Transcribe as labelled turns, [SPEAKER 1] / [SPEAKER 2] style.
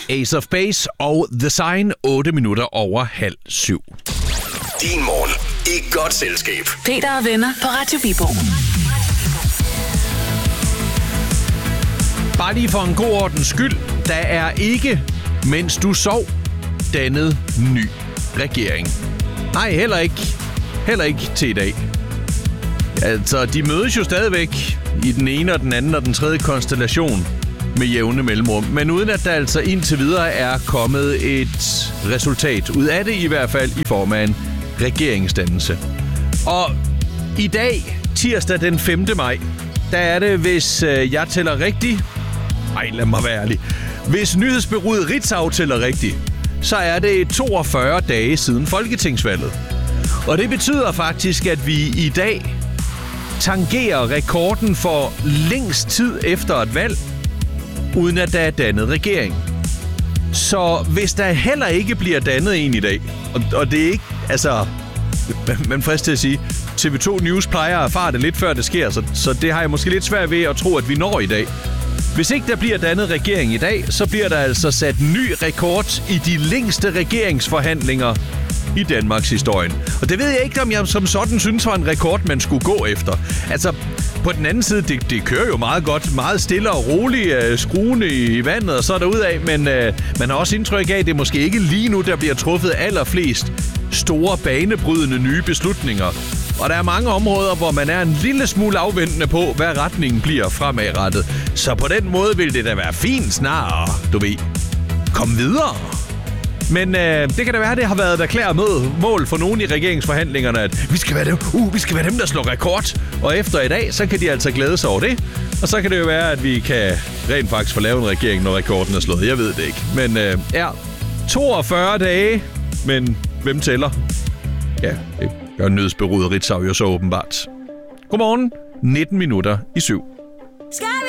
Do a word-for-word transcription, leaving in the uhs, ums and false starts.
[SPEAKER 1] Ace of Base og The Sign, otte minutter over halv syv.
[SPEAKER 2] Din morgen i godt selskab.
[SPEAKER 3] Peter og venner på Radio Viborg.
[SPEAKER 1] Bare lige for en god ordens skyld, der er ikke, mens du sov, dannet ny regering. Nej, heller ikke. Heller ikke til i dag. Altså, de mødes jo stadigvæk i den ene og den anden og den tredje konstellation med jævne mellemrum. Men uden at der altså indtil videre er kommet et resultat ud af det, i hvert fald i form af en regeringsdannelse. Og i dag, tirsdag den femte maj, der er det, hvis øh, jeg tæller rigtigt... Ej, lad mig være ærlig. Hvis nyhedsbureauet Ritzau tæller rigtigt, så er det toogfyrre dage siden folketingsvalget. Og det betyder faktisk, at vi i dag tangerer rekorden for længst tid efter et valg, uden at der er dannet regering. Så hvis der heller ikke bliver dannet en i dag, og, og det er ikke, altså, man fristes til at sige, T V to News plejer at erfare det lidt før det sker, så, så det har jeg måske lidt svært ved at tro, at vi når i dag. Hvis ikke der bliver dannet regering i dag, så bliver der altså sat ny rekord i de længste regeringsforhandlinger i Danmarks historien. Og det ved jeg ikke, om jeg som sådan synes var en rekord, man skulle gå efter. Altså, på den anden side, det, det kører jo meget godt, meget stille og roligt, øh, skruende i vandet og så derudad, men øh, man har også indtryk af, at det måske ikke lige nu, der bliver truffet allerflest store, banebrydende nye beslutninger. Og der er mange områder, hvor man er en lille smule afventende på, hvad retningen bliver fremadrettet. Så på den måde vil det da være fint snart, du ved, kom videre. Men øh, det kan da være, at det har været et erklæret mål for nogen i regeringsforhandlingerne, at vi skal være dem, uh, vi skal være dem, der slår rekord. Og efter i dag, så kan de altså glæde sig over det. Og så kan det jo være, at vi kan rent faktisk få lavet en regering, når rekorden er slået. Jeg ved det ikke. Men øh, ja, toogfyrre dage, men hvem tæller? Ja, det gør nyhedsbureauet Ritzau jo så åbenbart. Godmorgen, nitten minutter i syv.